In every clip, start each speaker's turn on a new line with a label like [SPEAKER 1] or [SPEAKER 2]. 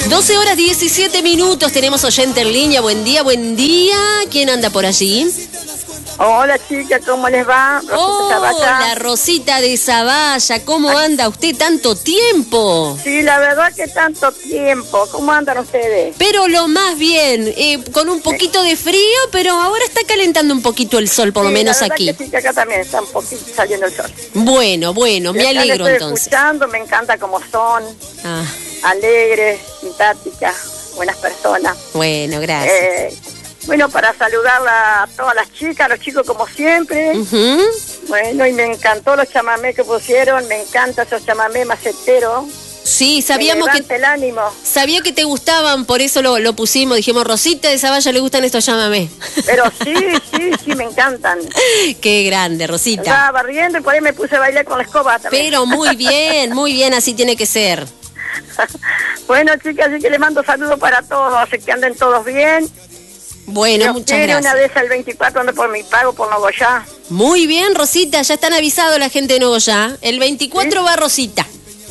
[SPEAKER 1] 12 horas 17 minutos, tenemos oyente en línea. Buen día, buen día. ¿Quién anda por allí?
[SPEAKER 2] Hola chicas, ¿cómo les va?
[SPEAKER 1] Hola, Rosita de Zavalla, ¿cómo anda usted? Tanto tiempo.
[SPEAKER 2] Sí, la verdad que tanto tiempo. ¿Cómo andan ustedes?
[SPEAKER 1] Pero lo más bien, con un poquito de frío, pero ahora está calentando un poquito el sol, por lo menos aquí.
[SPEAKER 2] Que sí, que acá también está un poquito saliendo el sol.
[SPEAKER 1] Bueno, me alegro entonces.
[SPEAKER 2] Escuchando, me encanta cómo son, alegres, simpáticas, buenas personas.
[SPEAKER 1] Bueno, gracias.
[SPEAKER 2] Bueno, para saludar a todas las chicas, a los chicos como siempre. Bueno, y me encantó los chamamés que pusieron, me encanta esos chamamés maceteros.
[SPEAKER 1] Sí, sabíamos que
[SPEAKER 2] el ánimo.
[SPEAKER 1] Sabía que te gustaban, por eso lo pusimos. Dijimos, Rosita de Zavalla le gustan estos chamamés.
[SPEAKER 2] Pero sí, me encantan.
[SPEAKER 1] Qué grande, Rosita.
[SPEAKER 2] Estaba barriendo y por ahí me puse a bailar con la escoba también.
[SPEAKER 1] Pero muy bien, así tiene que ser.
[SPEAKER 2] Bueno, chicas, así que le mando saludos para todos, así que anden todos bien.
[SPEAKER 1] Bueno, muchas gracias.
[SPEAKER 2] Una vez el 24 ando por mi pago por Nogoyá.
[SPEAKER 1] Muy bien, Rosita, ya están avisados la gente de Nogoyá. El 24 va Rosita.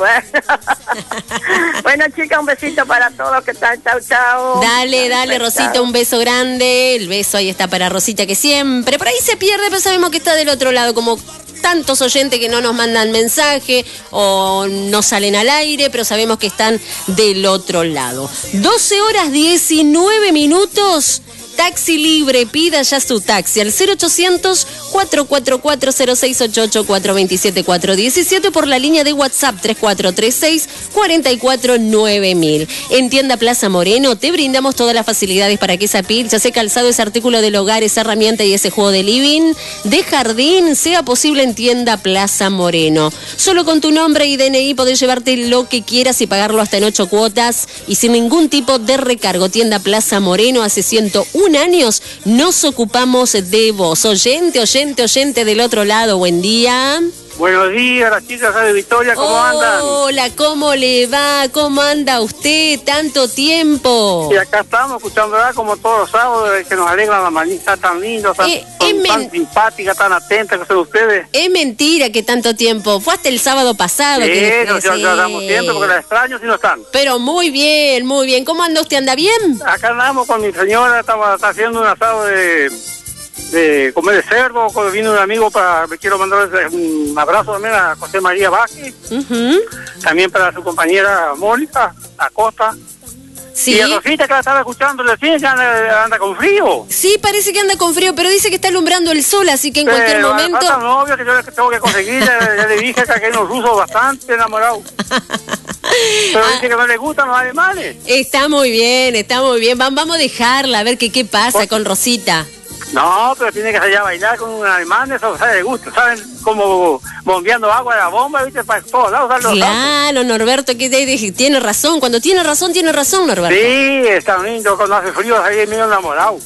[SPEAKER 2] Bueno, chicas, un besito para todos, que tal, chau.
[SPEAKER 1] Dale, Rosita, un beso grande. El beso ahí está para Rosita, que siempre por ahí se pierde, pero sabemos que está del otro lado, como tantos oyentes que no nos mandan mensaje o no salen al aire, pero sabemos que están del otro lado. 12 horas 19 minutos. Taxi libre, pida ya su taxi al 0800-444-0688, 427-417 por la línea de WhatsApp 3436-449000. En Tienda Plaza Moreno te brindamos todas las facilidades para que esa pilcha, ese calzado, ese artículo del hogar, esa herramienta y ese juego de living, de jardín, sea posible en Tienda Plaza Moreno. Solo con tu nombre y DNI podés llevarte lo que quieras y pagarlo hasta en 8 cuotas y sin ningún tipo de recargo. Tienda Plaza Moreno, hace 101 años nos ocupamos de vos. Oyente del otro lado, buen día.
[SPEAKER 3] Buenos días, las chicas de Victoria, ¿cómo andan?
[SPEAKER 1] Hola, ¿cómo le va? ¿Cómo anda usted? Tanto tiempo.
[SPEAKER 3] Y acá estamos escuchando, ¿verdad? Como todos los sábados, que nos alegran la mañana, tan lindo, tan simpática, tan atenta que son ustedes.
[SPEAKER 1] Es mentira que tanto tiempo. Fue hasta el sábado pasado.
[SPEAKER 3] Sí,
[SPEAKER 1] que
[SPEAKER 3] ya damos tiempo porque las extraño si no están.
[SPEAKER 1] Pero muy bien. ¿Cómo anda usted? ¿Anda bien?
[SPEAKER 3] Acá andamos con mi señora, estamos haciendo un asado de comer de cerdo. Cuando vino un amigo, me quiero mandar un abrazo también a José María Vázquez, también para su compañera Mónica Acosta.
[SPEAKER 1] Sí.
[SPEAKER 3] Y a Rosita, que la estaba escuchando, le decía que anda con frío.
[SPEAKER 1] Sí, parece que anda con frío, pero dice que está alumbrando el sol, así que en cualquier momento...
[SPEAKER 3] Falta novio que yo tengo que conseguir, ya le dije que hay unos rusos bastante enamorados. Pero dice que no le gustan los alemanes.
[SPEAKER 1] Está muy bien. Vamos a dejarla, a ver qué pasa con Rosita.
[SPEAKER 3] No, pero tiene que salir a bailar con un alemán, eso sabe de gusto, saben como bombeando agua de la bomba, ¿viste? Para todos lados.
[SPEAKER 1] Claro, Norberto, que tiene razón, cuando tiene razón, Norberto.
[SPEAKER 3] Sí, está lindo, cuando hace frío, ahí medio enamorado.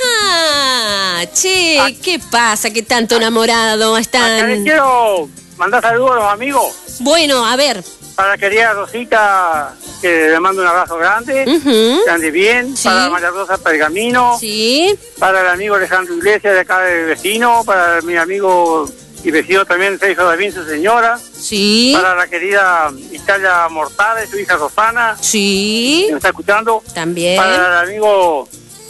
[SPEAKER 1] Ajá, che, ¿qué pasa? ¿Qué tanto enamorado están?
[SPEAKER 3] Acá les quiero mandar saludos a los amigos.
[SPEAKER 1] Bueno, a ver.
[SPEAKER 3] Para la querida Rosita, que le mando un abrazo grande, que ande bien. Sí. Para María Rosa Pergamino,
[SPEAKER 1] sí.
[SPEAKER 3] Para el amigo Alejandro Iglesias de acá del vecino, para mi amigo y vecino también, Sergio Davín, su señora.
[SPEAKER 1] Sí.
[SPEAKER 3] Para la querida Italia Mortales, su hija Rosana.
[SPEAKER 1] Sí.
[SPEAKER 3] Que me está escuchando.
[SPEAKER 1] También.
[SPEAKER 3] Para el amigo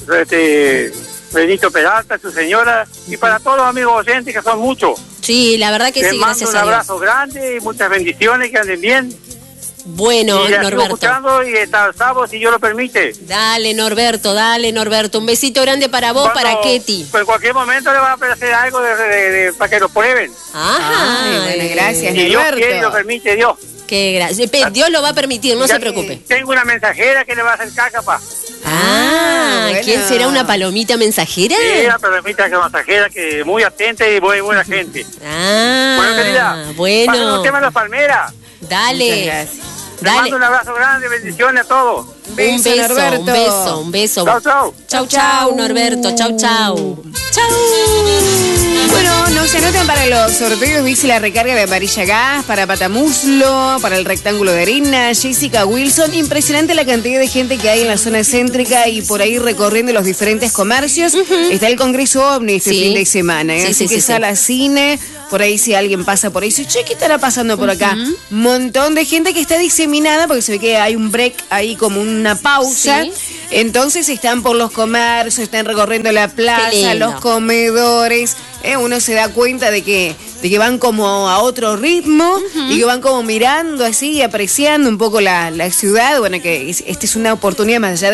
[SPEAKER 3] Benito Peralta, su señora. Y para todos los amigos oyentes, que son muchos.
[SPEAKER 1] Sí, la verdad que sí, gracias a Dios.
[SPEAKER 3] Les mando un abrazo grande y muchas bendiciones, que anden bien.
[SPEAKER 1] Bueno,
[SPEAKER 3] y la
[SPEAKER 1] Norberto.
[SPEAKER 3] Sigo escuchando y hasta el sábado, si Dios lo permite.
[SPEAKER 1] Dale, Norberto. Un besito grande para vos, para Ketty.
[SPEAKER 3] Pues en cualquier momento le van a ofrecer algo para que lo prueben.
[SPEAKER 1] Ajá.
[SPEAKER 4] Bueno, gracias,
[SPEAKER 3] si Dios quiere y lo permite, Dios.
[SPEAKER 1] Qué gracia. Dios lo va a permitir, no se preocupe.
[SPEAKER 3] Tengo una mensajera que le va a hacer caca,
[SPEAKER 1] bueno. ¿Quién será? ¿Una palomita mensajera?
[SPEAKER 3] Sí, una palomita mensajera que muy atenta y muy buena gente. Bueno, querida.
[SPEAKER 1] Bueno.
[SPEAKER 3] Pasemos un tema de las palmeras.
[SPEAKER 1] Dale.
[SPEAKER 3] Le mando un abrazo grande, bendiciones a todos.
[SPEAKER 1] Un beso, Norberto. Un beso.
[SPEAKER 3] Chau.
[SPEAKER 1] Chau, Norberto. Chau.
[SPEAKER 4] Bueno, Bueno, se anotan para los sorteos, dice la recarga de Amarilla Gas, para Patamuslo, para el rectángulo de arena, Jessica Wilson. Impresionante la cantidad de gente que hay en la zona céntrica y por ahí recorriendo los diferentes comercios. Está el Congreso OVNI este fin de semana, así que sala cine. Por ahí si alguien pasa por ahí, dice, che, ¿qué estará pasando por acá? Montón de gente que está diseminada porque se ve que hay un break ahí como una pausa. Entonces están por los comercios, están recorriendo la plaza, los comedores. Uno se da cuenta de que van como a otro ritmo y que van como mirando así, apreciando un poco la ciudad. Bueno, que esta es una oportunidad más allá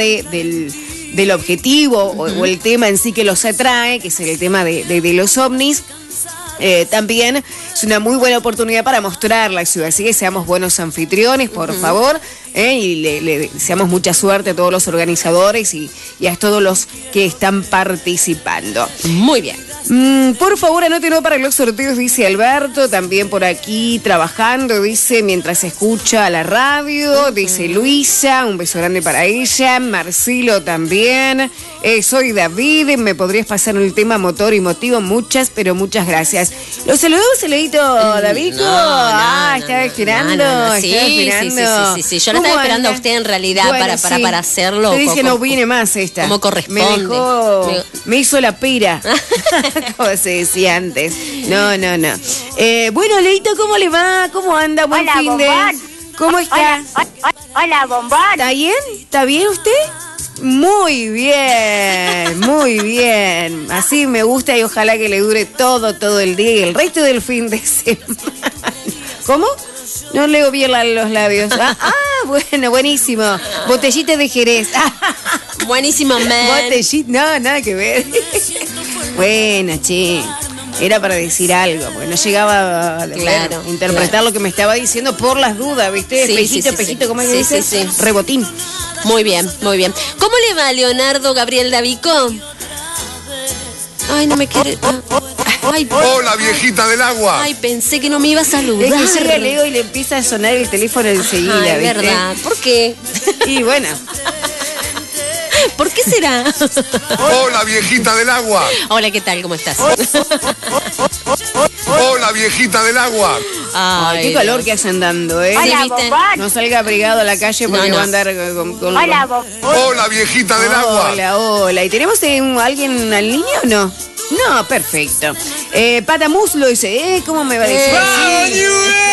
[SPEAKER 4] del objetivo o el tema en sí que los atrae, que es el tema de los ovnis. También es una muy buena oportunidad para mostrar la ciudad, así que seamos buenos anfitriones, por favor, y le deseamos mucha suerte a todos los organizadores y a todos los que están participando.
[SPEAKER 1] Muy bien.
[SPEAKER 4] Por favor, anótenlo para los sorteos, dice Alberto, también por aquí trabajando, dice, mientras escucha la radio, dice Luisa, un beso grande para ella, Marcelo también, soy David, me podrías pasar el tema motor y motivo, muchas, pero muchas gracias. ¿Los saludamos, saludito, David? Estaba esperando,
[SPEAKER 1] sí, yo lo estaba esperando a usted en realidad, bueno, para hacerlo.
[SPEAKER 4] Usted dice, no viene más esta.
[SPEAKER 1] Como corresponde.
[SPEAKER 4] Me hizo la pira. Como se decía antes. No. Bueno, Leito, ¿cómo le va? ¿Cómo anda? Buen fin de... ¿Cómo está?
[SPEAKER 2] Hola, Bombón.
[SPEAKER 4] ¿Está bien? ¿Está bien usted? Muy bien, muy bien. Así me gusta y ojalá que le dure todo el día y el resto del fin de semana. ¿Cómo? No leo bien los labios. Bueno, buenísimo. Botellita de Jerez.
[SPEAKER 1] Buenísimo, man.
[SPEAKER 4] Botellita, no, nada que ver. Bueno, che. Era para decir algo, porque no llegaba a interpretar lo que me estaba diciendo por las dudas, ¿viste? Pejito, ¿cómo es que dice?
[SPEAKER 1] Sí.
[SPEAKER 4] Rebotín.
[SPEAKER 1] Muy bien. ¿Cómo le va, Leonardo Gabriel Davico? Ay, no me quiere...
[SPEAKER 5] Hola, viejita del agua.
[SPEAKER 1] Ay, pensé que no me iba a saludar.
[SPEAKER 4] Es que llega Leo y le empieza a sonar el teléfono enseguida,
[SPEAKER 1] ¿viste?
[SPEAKER 4] ¿verdad?
[SPEAKER 1] ¿Por qué?
[SPEAKER 4] Y bueno...
[SPEAKER 1] ¿Por qué será?
[SPEAKER 5] Hola, viejita del agua.
[SPEAKER 1] Hola, ¿qué tal? ¿Cómo estás?
[SPEAKER 5] Hola, viejita del agua.
[SPEAKER 4] Ay, qué calor que hacen dando, ¿eh?
[SPEAKER 2] Hola,
[SPEAKER 1] ¿viste?
[SPEAKER 2] Bombón.
[SPEAKER 4] No salga abrigado a la calle porque va a andar con
[SPEAKER 2] Hola, Bombón.
[SPEAKER 5] Hola, viejita del agua.
[SPEAKER 4] Hola. ¿Y tenemos alguien en línea o no? No, perfecto. Patamuslo dice, ¿cómo me va a decir?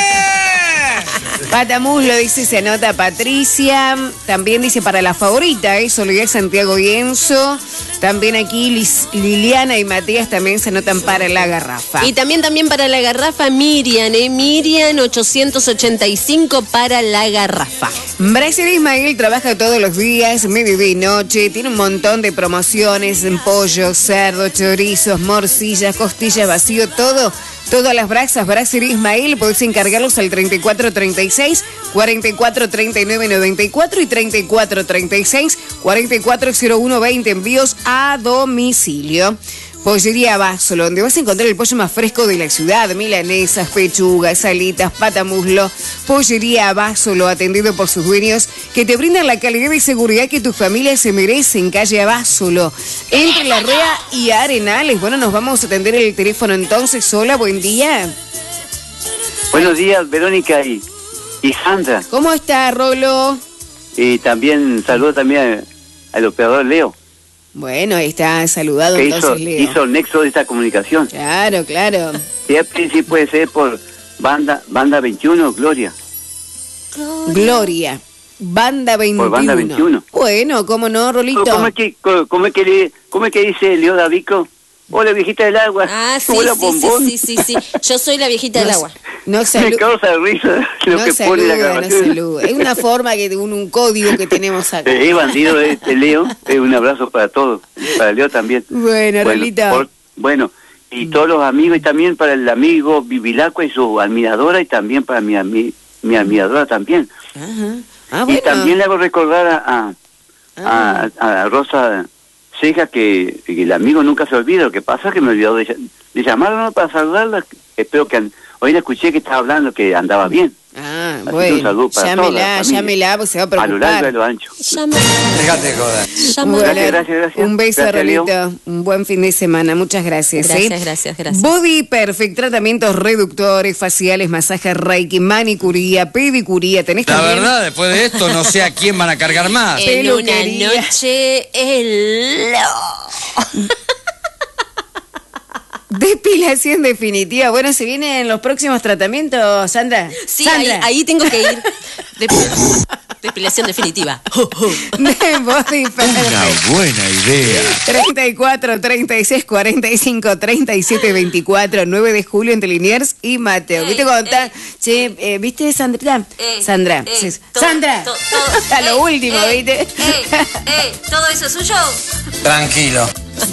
[SPEAKER 4] Patamuslo dice, se anota Patricia. También dice para la favorita, Soledad Santiago y Enzo. También aquí Liliana y Matías también se anotan para la garrafa.
[SPEAKER 1] Y también para la garrafa Miriam, Miriam 885 para la garrafa.
[SPEAKER 4] Bracer Ismael trabaja todos los días, mediodía y noche. Tiene un montón de promociones en pollo, cerdo, chorizos, morcillas, costillas, vacío, todo. Todas las brasas, Bracer Ismael, podés encargarlos al 3436 4439 94 y 3436 440120, envíos a domicilio. Pollería Básolo, donde vas a encontrar el pollo más fresco de la ciudad, milanesas, pechugas, alitas, patamuslo. Pollería Básolo, atendido por sus dueños, que te brindan la calidad y seguridad que tu familia se merece en calle Básolo, entre La Rea y Arenales. Bueno, nos vamos a atender el teléfono entonces. Hola, buen día.
[SPEAKER 6] Buenos días, Verónica y Sandra.
[SPEAKER 4] ¿Cómo está, Rolo?
[SPEAKER 6] Y también saludo también al operador Leo.
[SPEAKER 4] Bueno, ahí está saludado
[SPEAKER 6] que
[SPEAKER 4] entonces, Leo.
[SPEAKER 6] Hizo el nexo de esta comunicación.
[SPEAKER 4] Claro.
[SPEAKER 6] Sí, puede ser por Banda 21, Gloria.
[SPEAKER 4] Banda 21.
[SPEAKER 6] Por Banda 21.
[SPEAKER 4] Bueno, ¿cómo no, Rolito?
[SPEAKER 6] ¿Cómo es que dice Leo Davico? Hola, viejita del agua. Hola, Bombón.
[SPEAKER 1] Sí. Yo soy la viejita del agua.
[SPEAKER 6] Me causa risa lo que pone la grabación.
[SPEAKER 4] Es una forma, un código que tenemos acá.
[SPEAKER 6] Bandido Leo. Un abrazo para todos. Para Leo también.
[SPEAKER 4] Bueno, Rolito.
[SPEAKER 6] Y todos los amigos, y también para el amigo Vivilacqua y su admiradora, y también para mi admiradora también.
[SPEAKER 4] Bueno.
[SPEAKER 6] Y también le hago recordar a Rosa Ceja que el amigo nunca se olvida. Lo que pasa es que me olvidó de llamarla para saludarla. Espero que hoy la escuché que estaba hablando que andaba bien.
[SPEAKER 4] Ah,
[SPEAKER 6] Así que
[SPEAKER 4] bueno.
[SPEAKER 6] un saludo para toda la familia.
[SPEAKER 4] Llámela, porque se va a
[SPEAKER 6] A lo largo y a
[SPEAKER 4] preocupar.
[SPEAKER 6] lo ancho.
[SPEAKER 7] Déjate de joder.
[SPEAKER 4] Bueno,
[SPEAKER 6] Gracias.
[SPEAKER 4] un beso,
[SPEAKER 6] Gracias, Leo.
[SPEAKER 4] Rolito. Un buen fin de semana. Muchas gracias.
[SPEAKER 1] Gracias.
[SPEAKER 4] Body Perfect, tratamientos reductores, faciales, masajes Reiki, manicuría, pedicuría. Tenés
[SPEAKER 7] La
[SPEAKER 4] también
[SPEAKER 7] verdad, después de esto, no sé a quién van a cargar más.
[SPEAKER 1] En una
[SPEAKER 4] Peluquería.
[SPEAKER 1] noche,
[SPEAKER 4] depilación definitiva. Bueno, se vienen los próximos tratamientos, Sandra.
[SPEAKER 1] Sí,
[SPEAKER 4] Sandra.
[SPEAKER 1] ahí tengo que ir. Depilación definitiva.
[SPEAKER 4] De Body Perfect.
[SPEAKER 7] Buena idea.
[SPEAKER 4] 34, 36, 45, 37, 24, 9 de julio entre Liniers y Mateo. ¿Viste cómo está? Che, ¿viste, Sandrita? Sandra. Sí. Sandra. A lo último, ¿viste?
[SPEAKER 1] ¿Todo eso es suyo?
[SPEAKER 7] Tranquilo.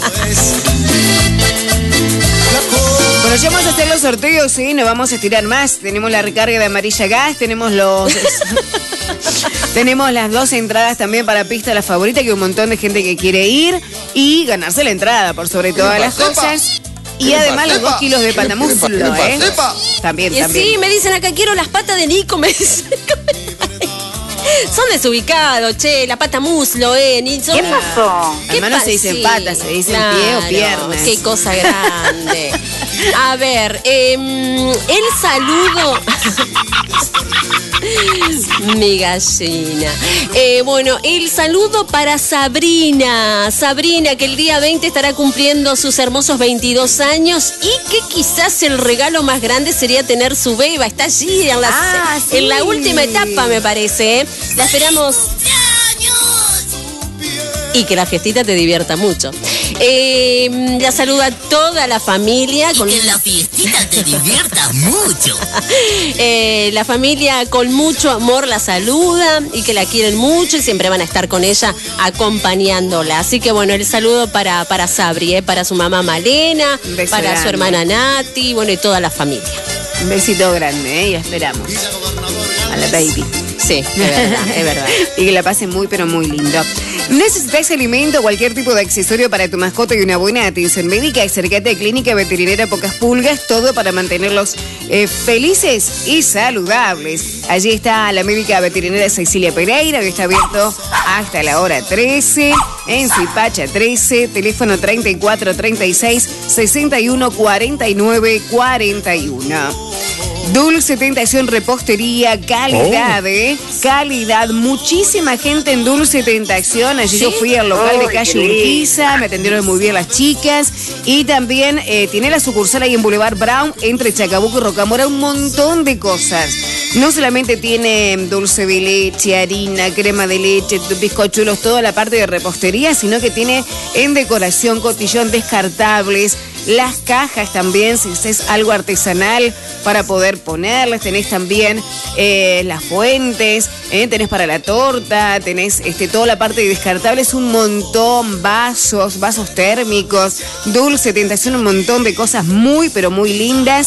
[SPEAKER 4] Bueno, ya vamos a hacer los sorteos, ¿sí? No vamos a estirar más. Tenemos la recarga de Amarilla Gas, tenemos los... tenemos las 2 entradas también para Pista La Favorita, que hay un montón de gente que quiere ir y ganarse la entrada, por sobre todas las cosas. Y además los 2 kilos de patamuslo, ¿eh? También.
[SPEAKER 1] Sí, me dicen acá, quiero las patas de Nico, me dicen. Son desubicados, che, la pata muslo, Son...
[SPEAKER 2] ¿Qué pasó?
[SPEAKER 4] Además no se dicen patas, se dicen pie o piernas.
[SPEAKER 1] Qué cosa grande. A ver, el saludo... Mi gallina. Bueno, el saludo para Sabrina. Sabrina, que el día 20 estará cumpliendo sus hermosos 22 años y que quizás el regalo más grande sería tener su beba. Está allí en la última etapa, me parece. La esperamos. Y que la fiestita te divierta mucho. La saluda toda la familia.
[SPEAKER 8] Que la fiestita te divierta mucho.
[SPEAKER 1] La familia con mucho amor la saluda y que la quieren mucho y siempre van a estar con ella acompañándola. Así que bueno, el saludo para Sabri, para su mamá Malena, para
[SPEAKER 4] grande.
[SPEAKER 1] su hermana Nati, bueno, y toda la familia.
[SPEAKER 4] Un besito grande, y esperamos a la baby.
[SPEAKER 1] Sí, es verdad.
[SPEAKER 4] Y que la pasen muy, pero muy lindo. ¿Necesitas alimento o cualquier tipo de accesorio para tu mascota y una buena atención médica? Acércate a Clínica Veterinaria Pocas Pulgas, todo para mantenerlos felices y saludables. Allí está la médica veterinaria Cecilia Pereira, que está abierto hasta la hora 13, en Suipacha 13, teléfono 34 36 61 49 41. Dulce Tentación Repostería, calidad, calidad. Muchísima gente en Dulce Tentación. Allí yo fui al local de calle Urquiza, me atendieron muy bien las chicas. Y también tiene la sucursal ahí en Boulevard Brown, entre Chacabuco y Rocamora, un montón de cosas. No solamente tiene dulce de leche, harina, crema de leche, bizcochuelos, toda la parte de repostería, sino que tiene en decoración cotillón descartables. Las cajas también, si es algo artesanal para poder ponerles. Tenés también las fuentes, tenés para la torta, tenés toda la parte de descartables, un montón, vasos térmicos, Dulce Tentación, un montón de cosas muy, pero muy lindas.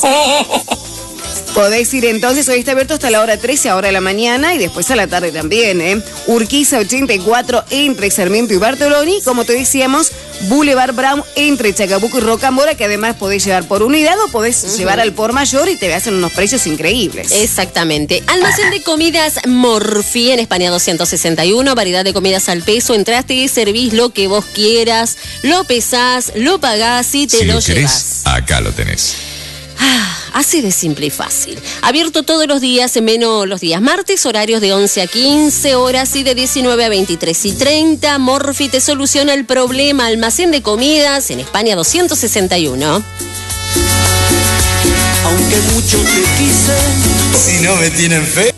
[SPEAKER 4] Podéis ir entonces, hoy está abierto hasta la hora 13, ahora de la mañana y después a la tarde también, Urquiza 84 entre Sarmiento y Bartoloni, como te decíamos, Boulevard Brown entre Chacabuco y Rocamora, que además podéis llevar por unidad o podés llevar al por mayor y te hacen unos precios increíbles.
[SPEAKER 1] Exactamente. Almacén de comidas Morphy en España 261, variedad de comidas al peso, entraste y servís lo que vos quieras, lo pesás, lo pagás y te lo llevas.
[SPEAKER 9] Acá lo tenés.
[SPEAKER 1] Así de simple y fácil. Abierto todos los días, menos los días martes, horarios de 11 a 15 horas y de 19 a 23:30. Morphy te soluciona el problema. Almacén de comidas en España 261.
[SPEAKER 8] Aunque mucho te quise.
[SPEAKER 7] Si no me tienen fe.